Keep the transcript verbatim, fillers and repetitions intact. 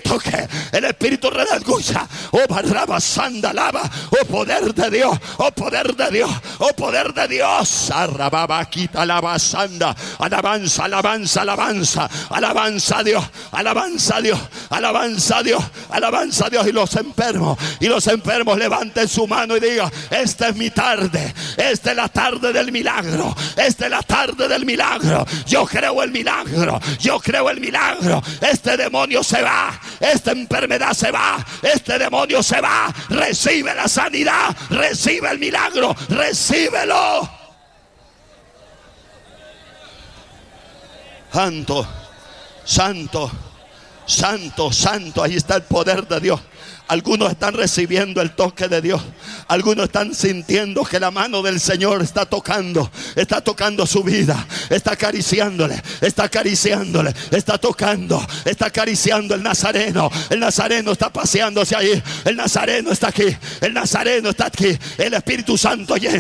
toque. El Espíritu redarguya. Oh, barraba, sanda, lava. Oh, poder de Dios. Oh, poder de Dios. Oh, poder de Dios. Arrababa, quita, lava, sanda. Alabanza, alabanza, alabanza. Alabanza a Dios. Alabanza a Dios. Alabanza a Dios. Alabanza a Dios. Y los enfermos. Y los enfermos levanten su mano y digan: esta es mi tarde. Esta es la tarde del milagro. Esta es la tarde del milagro. Yo creo el milagro. Yo creo el milagro. Este demonio se va. Esta enfermedad se va. Este demonio se va. Recibe la sanidad. Recibe el milagro. Recíbelo. Santo, santo, santo, santo. Ahí está el poder de Dios. Algunos están recibiendo el toque de Dios. Algunos están sintiendo que la mano del Señor está tocando. Está tocando su vida. Está acariciándole. Está acariciándole. Está tocando. Está acariciando el Nazareno. El Nazareno está paseándose ahí. El Nazareno está aquí. El Nazareno está aquí. El Espíritu Santo llena.